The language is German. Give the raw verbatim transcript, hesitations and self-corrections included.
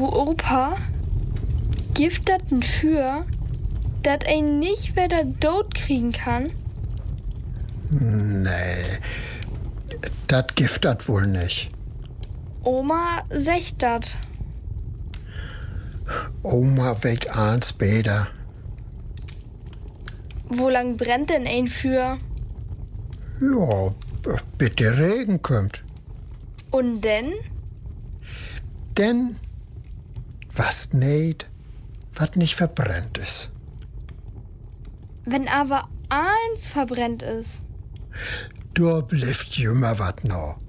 Du Opa, gibt das ein für, dass ein nicht wieder Tod kriegen kann? Nee, das gibt das wohl nicht. Oma sagt dat. Oma weet eins besser. Wo lang brennt denn ein für? Ja, bis der Regen kommt. Und denn? Denn was nicht, was nicht verbrennt ist. Wenn aber eins verbrennt ist. Da bleibt jümmer wat noch.